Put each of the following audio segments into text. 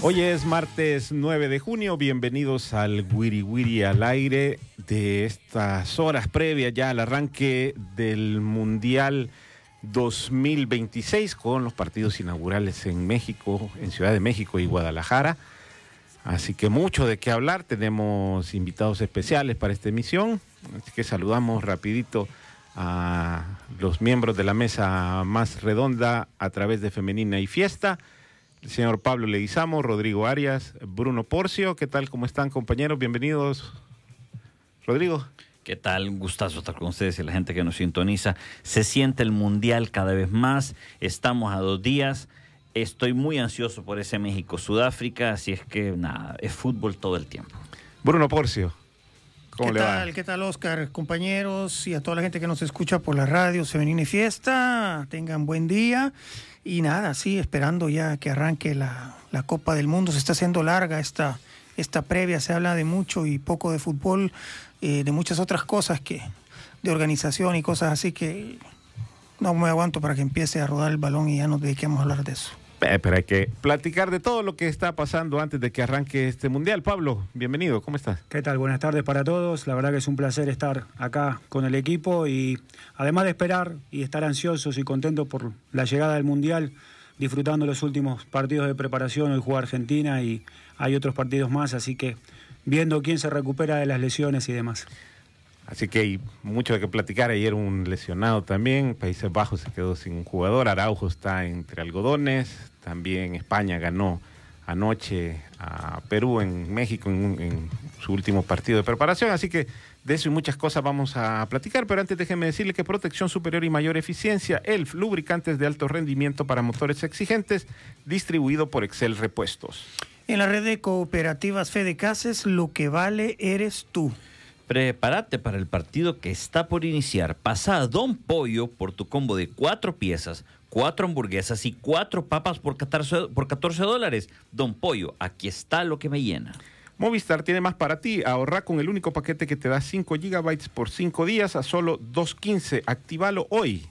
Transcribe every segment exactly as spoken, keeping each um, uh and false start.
Hoy es martes nueve de junio, bienvenidos al Wiri Wiri al aire de estas horas previas ya al arranque del Mundial dos mil veintiséis con los partidos inaugurales en México, en Ciudad de México y Guadalajara. Así que mucho de qué hablar, tenemos invitados especiales para esta emisión, así que saludamos rapidito a los miembros de la mesa más redonda a través de Femenina y Fiesta. El señor Pablo Leguizamo, Rodrigo Arias, Bruno Porcio. ¿Qué tal? ¿Cómo están, compañeros? Bienvenidos. Rodrigo. ¿Qué tal? Un gustazo estar con ustedes y la gente que nos sintoniza. Se siente el Mundial cada vez más. Estamos a dos días. Estoy muy ansioso por ese México-Sudáfrica, así es que nada, es fútbol todo el tiempo. Bruno Porcio. ¿Cómo ¿Qué le tal? va? ¿Qué tal, Oscar? Compañeros y a toda la gente que nos escucha por la radio Femenina y Fiesta, tengan buen día. Y nada, sí, esperando ya que arranque la, la Copa del Mundo. Se está haciendo larga esta, esta previa, se habla de mucho y poco de fútbol, eh, de muchas otras cosas, que de organización y cosas así que no me aguanto para que empiece a rodar el balón y ya nos dediquemos a hablar de eso. Eh, pero hay que platicar de todo lo que está pasando antes de que arranque este Mundial. Pablo, bienvenido, ¿cómo estás? ¿Qué tal? Buenas tardes para todos. La verdad que es un placer estar acá con el equipo y además de esperar y estar ansiosos y contentos por la llegada del Mundial, disfrutando los últimos partidos de preparación. Hoy juega Argentina y hay otros partidos más, así que viendo quién se recupera de las lesiones y demás. Así que hay mucho de qué platicar. Ayer un lesionado también, Países Bajos se quedó sin un jugador, Araujo está entre algodones, también España ganó anoche a Perú en México en, en su último partido de preparación, así que de eso y muchas cosas vamos a platicar, pero antes déjeme decirle que Protección Superior y Mayor Eficiencia, E L F, lubricantes de alto rendimiento para motores exigentes, distribuido por Excel Repuestos. En la red de cooperativas Fedecases, lo que vale eres tú. Prepárate para el partido que está por iniciar. Pasa a Don Pollo por tu combo de cuatro piezas, cuatro hamburguesas y cuatro papas por catorce, por catorce dólares. Don Pollo, aquí está lo que me llena. Movistar tiene más para ti. Ahorra con el único paquete que te da cinco gigabytes por cinco días a solo dos quince. Actívalo hoy.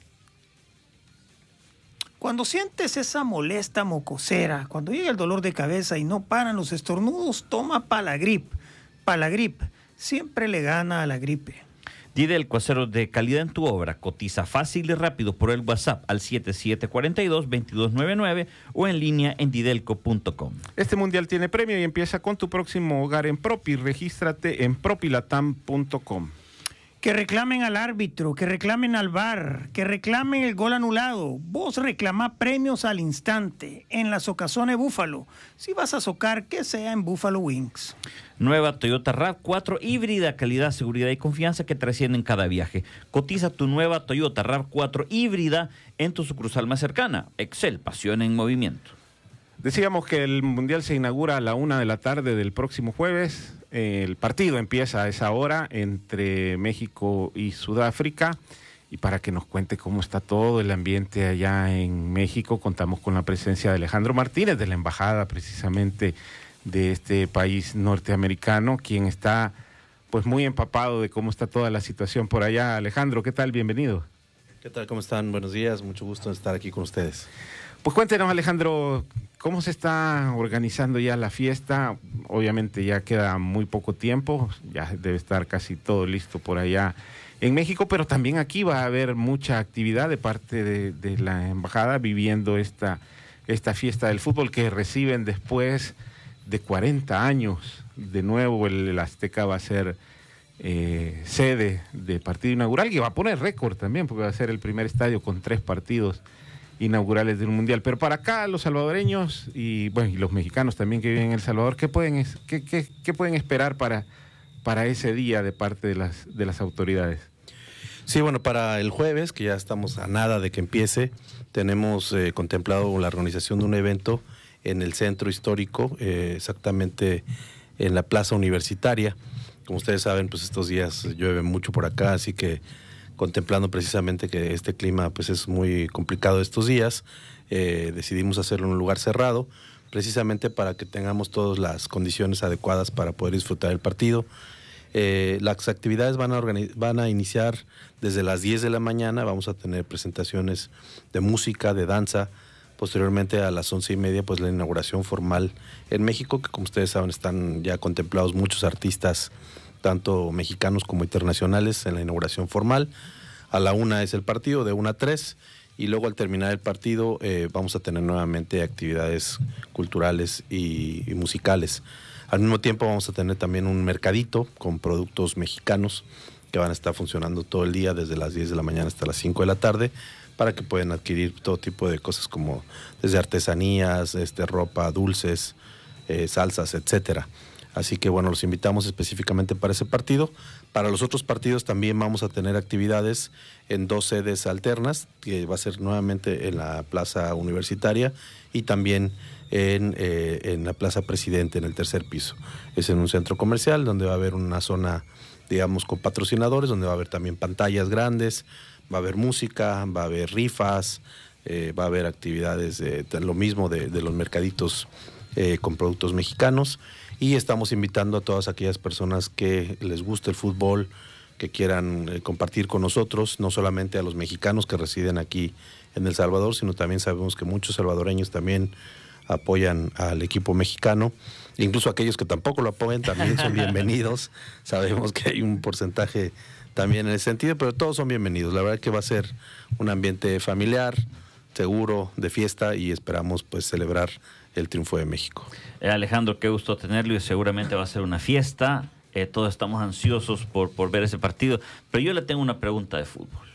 Cuando sientes esa molesta mocosera, cuando llega el dolor de cabeza y no paran los estornudos, toma Palagrip. Palagrip siempre le gana a la gripe. Didelco, acero de calidad en tu obra. Cotiza fácil y rápido por el WhatsApp al siete siete cuatro dos, dos dos nueve nueve o en línea en didelco punto com. Este Mundial tiene premio y empieza con tu próximo hogar en Propi. Regístrate en propilatam punto com. Que reclamen al árbitro, que reclamen al V A R, que reclamen el gol anulado. Vos reclamá premios al instante en la Socazone Búfalo. Si vas a socar, que sea en Buffalo Wings. Nueva Toyota RAV cuatro híbrida, calidad, seguridad y confianza que trascienden en cada viaje. Cotiza tu nueva Toyota RAV cuatro híbrida en tu sucursal más cercana. Excel, pasión en movimiento. Decíamos que el Mundial se inaugura a la una de la tarde del próximo jueves. El partido empieza a esa hora entre México y Sudáfrica. Y para que nos cuente cómo está todo el ambiente allá en México, contamos con la presencia de Alejandro Martínez, de la embajada precisamente de este país norteamericano, quien está pues muy empapado de cómo está toda la situación por allá. Alejandro, ¿qué tal? Bienvenido. ¿Qué tal? ¿Cómo están? Buenos días, mucho gusto en estar aquí con ustedes. Pues cuéntenos, Alejandro, ¿cómo se está organizando ya la fiesta? Obviamente ya queda muy poco tiempo, ya debe estar casi todo listo por allá en México, pero también aquí va a haber mucha actividad de parte de, de la embajada viviendo esta, esta fiesta del fútbol que reciben después de cuarenta años. De nuevo el, el Azteca va a ser eh, sede de partido inaugural, que va a poner récord también, porque va a ser el primer estadio con tres partidos inaugurales del Mundial. Pero para acá los salvadoreños y bueno y los mexicanos también que viven en El Salvador, ¿qué pueden, qué, qué, qué pueden esperar para, para ese día de parte de las, de las autoridades? Sí, bueno, para el jueves, que ya estamos a nada de que empiece, tenemos eh, contemplado la organización de un evento en el centro histórico, eh, exactamente en la plaza universitaria. Como ustedes saben, pues estos días llueve mucho por acá, así que contemplando precisamente que este clima pues es muy complicado estos días, eh, decidimos hacerlo en un lugar cerrado, precisamente para que tengamos todas las condiciones adecuadas para poder disfrutar el partido. Eh, las actividades van a, van a iniciar desde las diez de la mañana, vamos a tener presentaciones de música, de danza, Posteriormente a las once y media, pues la inauguración formal en México, que como ustedes saben están ya contemplados muchos artistas, tanto mexicanos como internacionales, en la inauguración formal. A la una es el partido, de una a tres, y luego al terminar el partido eh, vamos a tener nuevamente actividades culturales y, y musicales. Al mismo tiempo vamos a tener también un mercadito con productos mexicanos que van a estar funcionando todo el día, desde las diez de la mañana hasta las cinco de la tarde, para que puedan adquirir todo tipo de cosas como desde artesanías, este, ropa, dulces, eh, salsas, etcétera. Así que bueno, los invitamos específicamente para ese partido. Para los otros partidos también vamos a tener actividades en dos sedes alternas, que va a ser nuevamente en la Plaza Universitaria y también en, eh, en la Plaza Presidente, en el tercer piso. Es en un centro comercial donde va a haber una zona, digamos, con patrocinadores, donde va a haber también pantallas grandes, va a haber música, va a haber rifas, eh, va a haber actividades, de, de lo mismo de, de los mercaditos eh, con productos mexicanos, y estamos invitando a todas aquellas personas que les guste el fútbol, que quieran eh, compartir con nosotros, no solamente a los mexicanos que residen aquí en El Salvador, sino también sabemos que muchos salvadoreños también apoyan al equipo mexicano, incluso aquellos que tampoco lo apoyan también son bienvenidos. Sabemos que hay un porcentaje también en ese sentido, pero todos son bienvenidos. La verdad que va a ser un ambiente familiar, seguro, de fiesta, y esperamos pues celebrar el triunfo de México. Eh, Alejandro, qué gusto tenerlo, y seguramente va a ser una fiesta. Eh, todos estamos ansiosos por, por ver ese partido, pero yo le tengo una pregunta de fútbol.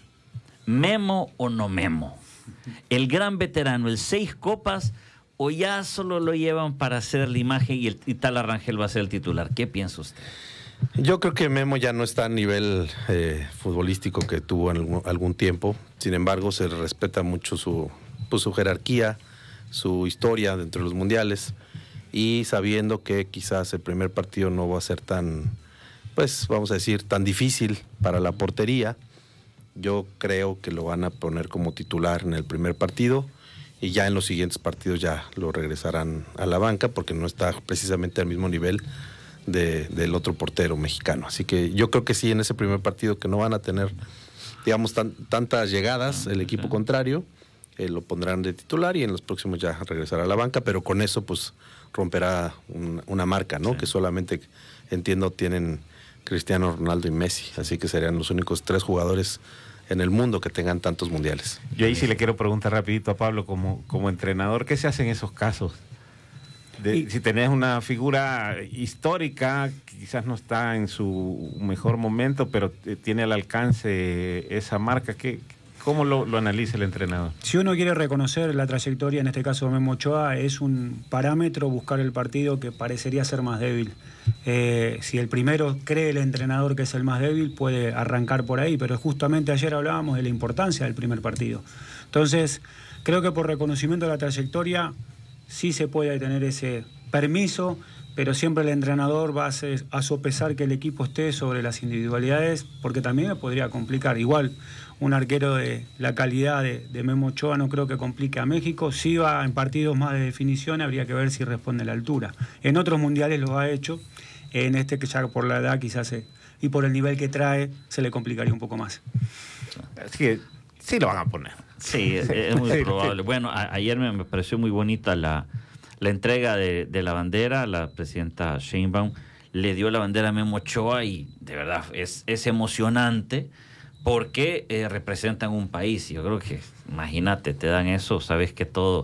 ¿Memo o no Memo? ¿El gran veterano, el seis copas, o ya solo lo llevan para hacer la imagen y, el, y Tala Rangel va a ser el titular? ¿Qué piensa usted? Yo creo que Memo ya no está a nivel eh, futbolístico que tuvo en algún, algún tiempo. Sin embargo, se respeta mucho su, pues, su jerarquía, su historia dentro de los mundiales, y sabiendo que quizás el primer partido no va a ser tan, pues vamos a decir, tan difícil para la portería, yo creo que lo van a poner como titular en el primer partido, y ya en los siguientes partidos ya lo regresarán a la banca, porque no está precisamente al mismo nivel De, del otro portero mexicano. Así que yo creo que sí, en ese primer partido, que no van a tener, digamos, tan, tantas llegadas el equipo contrario, eh, lo pondrán de titular, y en los próximos ya regresará a la banca, pero con eso pues romperá un, una marca, ¿no? Sí. Que solamente, entiendo, tienen Cristiano Ronaldo y Messi, así que serían los únicos tres jugadores en el mundo que tengan tantos mundiales. Yo ahí sí le quiero preguntar rapidito a Pablo, como, como entrenador, ¿qué se hace en esos casos? De, si tenés una figura histórica, quizás no está en su mejor momento, pero tiene al alcance esa marca, ¿qué, ¿cómo lo, lo analiza el entrenador? Si uno quiere reconocer la trayectoria, en este caso Memo Ochoa, es un parámetro buscar el partido que parecería ser más débil. Eh, si el primero cree el entrenador que es el más débil, puede arrancar por ahí, pero justamente ayer hablábamos de la importancia del primer partido. Entonces, creo que por reconocimiento de la trayectoria sí se puede tener ese permiso, pero siempre el entrenador va a, hacer, a sopesar que el equipo esté sobre las individualidades, porque también me podría complicar. Igual, un arquero de la calidad de, de Memo Ochoa no creo que complique a México. Si va en partidos más de definición, habría que ver si responde a la altura. En otros mundiales lo ha hecho, en este que ya por la edad quizás se, y por el nivel que trae, se le complicaría un poco más. Así que sí lo van a poner. Sí, es, es muy sí, probable. Sí. Bueno, a, ayer me, me pareció muy bonita la, la entrega de, de la bandera. La presidenta Sheinbaum le dio la bandera a Memo Ochoa, y de verdad es, es emocionante porque eh, representan un país. Yo creo que, imagínate, te dan eso, sabes que todo,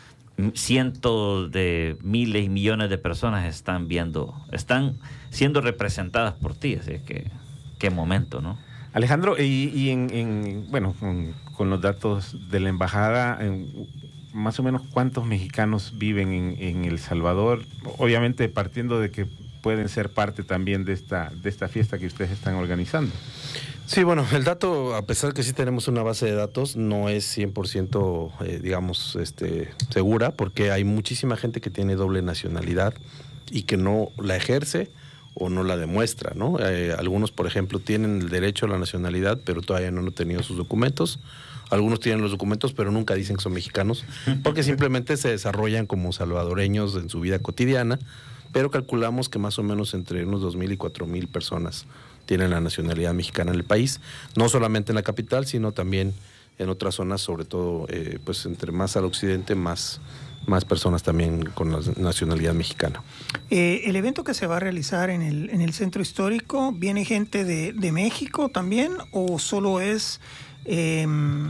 cientos de miles y millones de personas están viendo, están siendo representadas por ti. Así que, qué momento, ¿no? Alejandro, y, y en, en bueno, con, con los datos de la embajada, en, más o menos cuántos mexicanos viven en, en El Salvador, obviamente partiendo de que pueden ser parte también de esta, de esta fiesta que ustedes están organizando. Sí, bueno, el dato, a pesar que sí tenemos una base de datos, no es cien por ciento, eh, digamos, este, segura, porque hay muchísima gente que tiene doble nacionalidad y que no la ejerce o no la demuestra, ¿no? Eh, algunos, por ejemplo, tienen el derecho a la nacionalidad, pero todavía no han tenido sus documentos. Algunos tienen los documentos, pero nunca dicen que son mexicanos, porque simplemente se desarrollan como salvadoreños en su vida cotidiana, pero calculamos que más o menos entre unos dos mil y cuatro mil personas tienen la nacionalidad mexicana en el país, no solamente en la capital, sino también en otras zonas, sobre todo, eh, pues entre más al occidente, más, más personas también con la nacionalidad mexicana. Eh, el evento que se va a realizar en el, en el centro histórico, ¿viene gente de, de México también o solo es eh,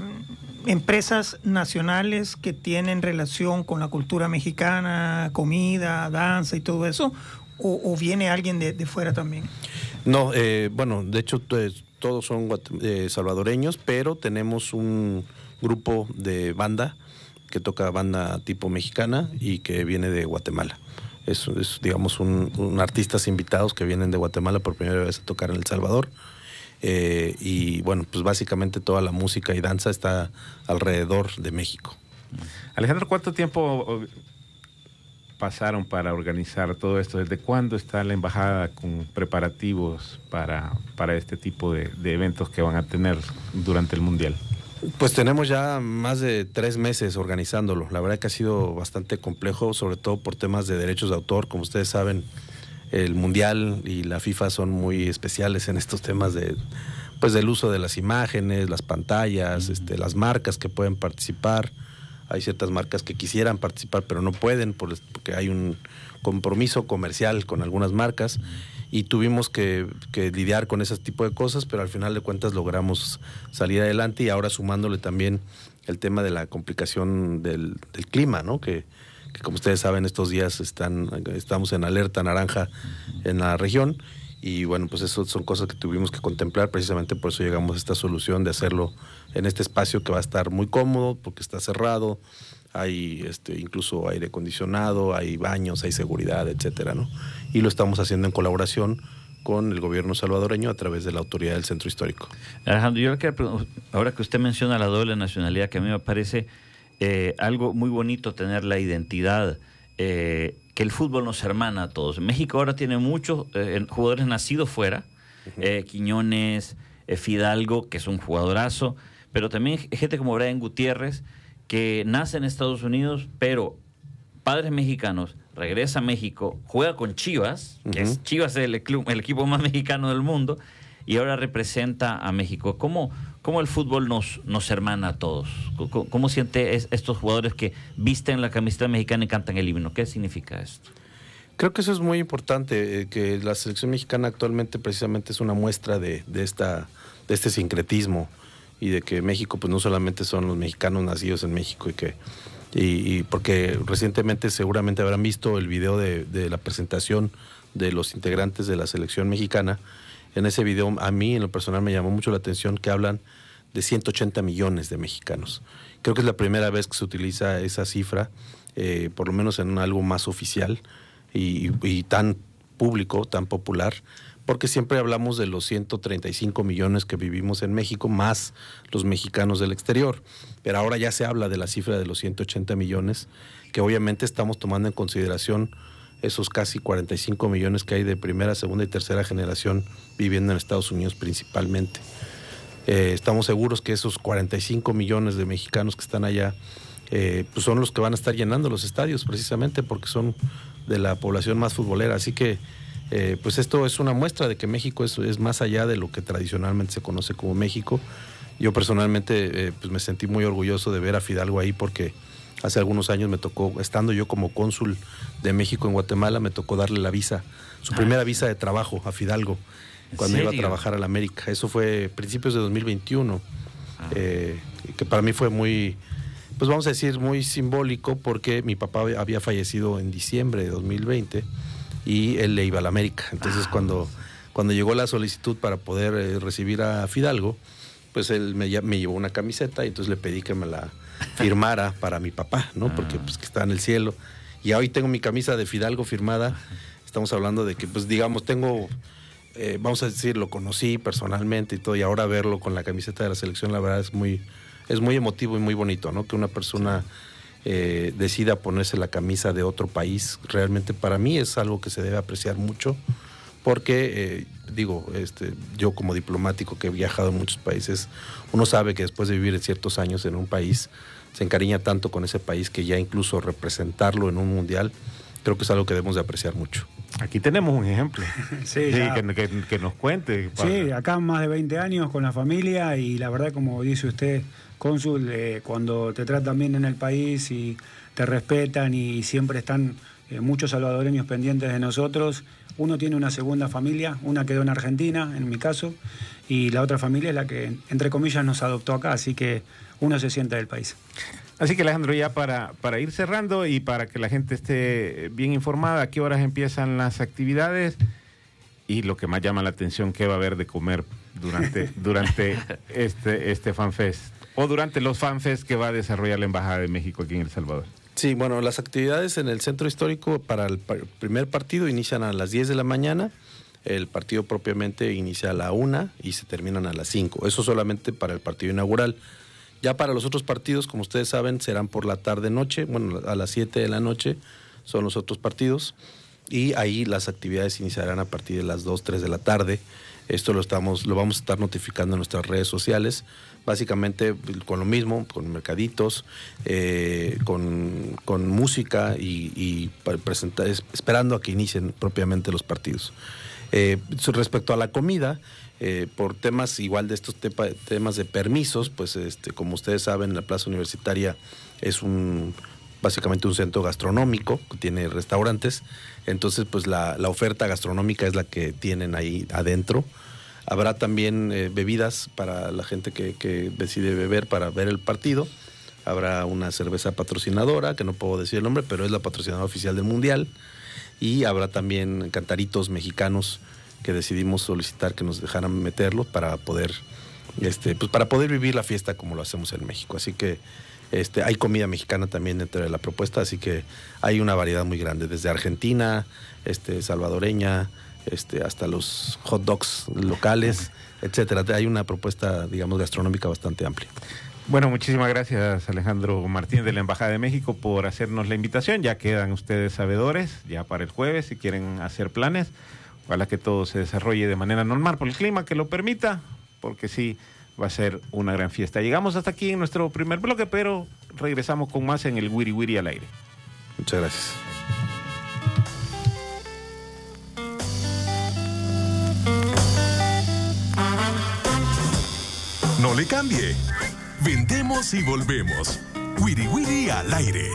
empresas nacionales que tienen relación con la cultura mexicana, comida, danza y todo eso? ¿O, o viene alguien de, de fuera también? No, eh, bueno, de hecho pues, todos son eh, salvadoreños, pero tenemos un grupo de banda que toca banda tipo mexicana y que viene de Guatemala. Es, es digamos, un, un artistas invitados que vienen de Guatemala por primera vez a tocar en El Salvador. Eh, y bueno, pues básicamente toda la música y danza está alrededor de México. Alejandro, ¿cuánto tiempo pasaron para organizar todo esto? ¿Desde cuándo está la embajada con preparativos para, para este tipo de, de eventos que van a tener durante el Mundial? Pues tenemos ya más de tres meses organizándolo. La verdad que ha sido bastante complejo, sobre todo por temas de derechos de autor. Como ustedes saben, el Mundial y la FIFA son muy especiales en estos temas de, pues, del uso de las imágenes, las pantallas, este, las marcas que pueden participar. Hay ciertas marcas que quisieran participar pero no pueden porque hay un compromiso comercial con algunas marcas y tuvimos que, que lidiar con ese tipo de cosas, pero al final de cuentas logramos salir adelante y ahora sumándole también el tema de la complicación del, del clima, ¿no? Que, que como ustedes saben estos días están, estamos en alerta naranja en la región. Y bueno, pues eso son cosas que tuvimos que contemplar, precisamente por eso llegamos a esta solución de hacerlo en este espacio que va a estar muy cómodo, porque está cerrado, hay este, incluso aire acondicionado, hay baños, hay seguridad, etcétera, ¿no? Y lo estamos haciendo en colaboración con el gobierno salvadoreño a través de la autoridad del centro histórico. Alejandro, yo quiero preguntar, ahora que usted menciona la doble nacionalidad, que a mí me parece eh, algo muy bonito tener la identidad, eh, que el fútbol nos hermana a todos. México ahora tiene muchos eh, jugadores nacidos fuera, uh-huh. eh, Quiñones, eh, Fidalgo, que es un jugadorazo, pero también gente como Brian Gutiérrez, que nace en Estados Unidos, pero padres mexicanos, regresa a México, juega con Chivas, uh-huh. que es Chivas es el, club, el equipo más mexicano del mundo, y ahora representa a México. ¿Cómo, cómo el fútbol nos, nos hermana a todos? ¿Cómo, cómo siente es, estos jugadores que visten la camiseta mexicana y cantan el himno? ¿Qué significa esto? Creo que eso es muy importante, eh, que la selección mexicana actualmente precisamente es una muestra de, de, esta, de este sincretismo y de que México pues no solamente son los mexicanos nacidos en México y que y, y porque recientemente seguramente habrán visto el video de, de la presentación de los integrantes de la selección mexicana. En ese video a mí en lo personal me llamó mucho la atención que hablan de ciento ochenta millones de mexicanos. Creo que es la primera vez que se utiliza esa cifra, eh, por lo menos en algo más oficial y, y tan público, tan popular, porque siempre hablamos de los ciento treinta y cinco millones que vivimos en México, más los mexicanos del exterior. Pero ahora ya se habla de la cifra de los ciento ochenta millones, que obviamente estamos tomando en consideración esos casi cuarenta y cinco millones que hay de primera, segunda y tercera generación viviendo en Estados Unidos principalmente. Eh, estamos seguros que esos cuarenta y cinco millones de mexicanos que están allá eh, pues son los que van a estar llenando los estadios precisamente porque son de la población más futbolera. Así que eh, pues esto es una muestra de que México es, es más allá de lo que tradicionalmente se conoce como México. Yo personalmente eh, pues me sentí muy orgulloso de ver a Fidalgo ahí porque hace algunos años me tocó, estando yo como cónsul de México en Guatemala, me tocó darle la visa, su primera visa de trabajo a Fidalgo, cuando iba a trabajar a la América. Eso fue principios de dos mil veintiuno, ah. eh, que para mí fue muy, pues vamos a decir, muy simbólico porque mi papá había fallecido en diciembre de dos mil veinte y él le iba a la América. Entonces ah. cuando, cuando llegó la solicitud para poder eh, recibir a Fidalgo, pues él me, me llevó una camiseta y entonces le pedí que me la firmara para mi papá, ¿no? Porque pues que está en el cielo. Y hoy tengo mi camisa de Fidalgo firmada. Estamos hablando de que, pues digamos, tengo, eh, vamos a decir, lo conocí personalmente y todo, y ahora verlo con la camiseta de la selección, la verdad es muy, es muy emotivo y muy bonito, ¿no? Que una persona eh, decida ponerse la camisa de otro país, realmente para mí es algo que se debe apreciar mucho, porque, eh, digo, este, yo como diplomático que he viajado en muchos países, uno sabe que después de vivir en ciertos años en un país, se encariña tanto con ese país que ya incluso representarlo en un mundial, creo que es algo que debemos de apreciar mucho. Aquí tenemos un ejemplo. Sí, Sí, ya. que, que- que nos cuente. Sí, acá más de veinte años con la familia y la verdad, como dice usted, cónsul, eh, cuando te tratan bien en el país y te respetan y siempre están eh, muchos salvadoreños pendientes de nosotros, uno tiene una segunda familia, una quedó en Argentina, en mi caso, y la otra familia es la que, entre comillas, nos adoptó acá, así que uno se siente del país. Así que Alejandro, ya para, para ir cerrando y para que la gente esté bien informada, ¿a qué horas empiezan las actividades? Y lo que más llama la atención, ¿qué va a haber de comer durante, durante este, este FanFest? O durante los FanFest que va a desarrollar la Embajada de México aquí en El Salvador. Sí, bueno, las actividades en el centro histórico para el pa- primer partido inician a las diez de la mañana. El partido propiamente inicia a la una y se terminan a las cinco. Eso solamente para el partido inaugural. Ya para los otros partidos, como ustedes saben, serán por la tarde-noche. Bueno, a las siete de la noche son los otros partidos. Y ahí las actividades iniciarán a partir de las dos, tres de la tarde. Esto lo estamos, lo vamos a estar notificando en nuestras redes sociales. Básicamente con lo mismo, con mercaditos, eh, con, con música y, y para presentar, esperando a que inicien propiamente los partidos. Eh, respecto a la comida, eh, por temas igual de estos tepa, temas de permisos, pues este, como ustedes saben, la Plaza Universitaria es un básicamente un centro gastronómico, que tiene restaurantes, entonces pues la, la oferta gastronómica es la que tienen ahí adentro. Habrá también eh, bebidas para la gente que, que decide beber para ver el partido. Habrá una cerveza patrocinadora, que no puedo decir el nombre, pero es la patrocinadora oficial del Mundial. Y habrá también cantaritos mexicanos que decidimos solicitar que nos dejaran meterlos para poder, este, pues para poder vivir la fiesta como lo hacemos en México. Así que este, hay comida mexicana también dentro de la propuesta, así que hay una variedad muy grande, desde Argentina, este, salvadoreña, este, hasta los hot dogs locales, etcétera. Hay una propuesta, digamos, gastronómica bastante amplia. Bueno, muchísimas gracias Alejandro Martínez de la Embajada de México por hacernos la invitación. Ya quedan ustedes sabedores, ya para el jueves, si quieren hacer planes. Ojalá que todo se desarrolle de manera normal por el clima que lo permita, porque sí, va a ser una gran fiesta. Llegamos hasta aquí en nuestro primer bloque, pero regresamos con más en el Wiri Wiri al aire. Muchas gracias. No le cambie. Vendemos y volvemos. Wiri Wiri al aire.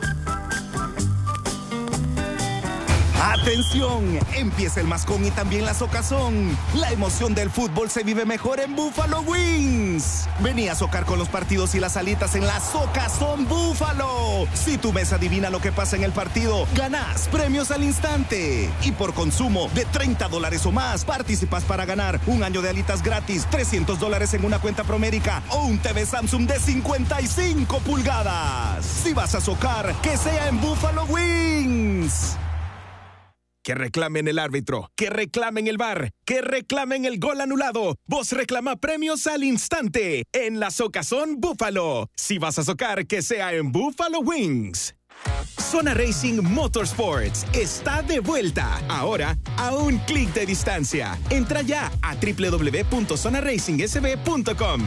¡Atención! Empieza el mascón y también la socazón. La emoción del fútbol se vive mejor en Buffalo Wings. Vení a socar con los partidos y las alitas en la Socazón Búfalo. Si tu mesa adivina lo que pasa en el partido, ganás premios al instante. Y por consumo de treinta dólares o más, participas para ganar un año de alitas gratis, trescientos dólares en una cuenta Promérica o un T V Samsung de cincuenta y cinco pulgadas. Si vas a socar, que sea en Buffalo Wings. Que reclamen el árbitro, que reclamen el V A R, que reclamen el gol anulado. Vos reclama premios al instante en la Socazón Búfalo. Si vas a socar, que sea en Buffalo Wings. Zona Racing Motorsports está de vuelta, ahora a un clic de distancia. Entra ya a doble u doble u doble u punto zona racing s b punto com.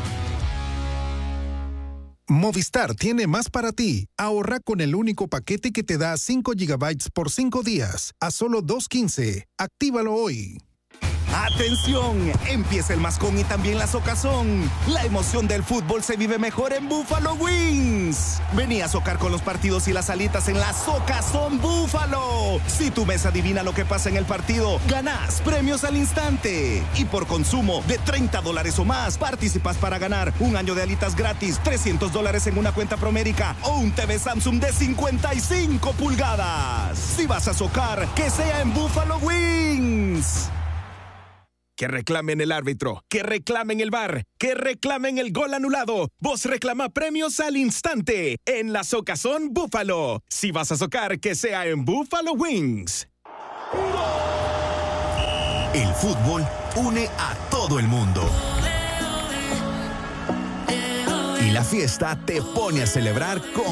Movistar tiene más para ti. Ahorra con el único paquete que te da cinco gigabytes por cinco días a solo dos quince. Actívalo hoy. ¡Atención! Empieza el mascón y también la socazón. La emoción del fútbol se vive mejor en Buffalo Wings. Vení a socar con los partidos y las alitas en la Socazón Búfalo. Si tu mesa adivina lo que pasa en el partido, ganás premios al instante. Y por consumo de treinta dólares o más, participas para ganar un año de alitas gratis, trescientos dólares en una cuenta Promérica o un T V Samsung de cincuenta y cinco pulgadas. Si vas a socar, que sea en Buffalo Wings. Que reclamen el árbitro, que reclamen el V A R, que reclamen el gol anulado. Vos reclama premios al instante en la Socazón Búfalo. Si vas a socar, que sea en Buffalo Wings. El fútbol une a todo el mundo. Y la fiesta te pone a celebrar con